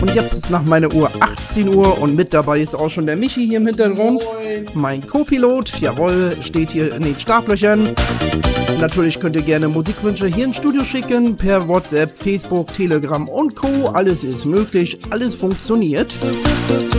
Und jetzt ist nach meiner Uhr 18 Uhr und mit dabei ist auch schon der Michi hier im Hintergrund. Mein Co-Pilot, jawohl, steht hier in den Startlöchern. Natürlich könnt ihr gerne Musikwünsche hier ins Studio schicken, per WhatsApp, Facebook, Telegram und Co. Alles ist möglich, alles funktioniert.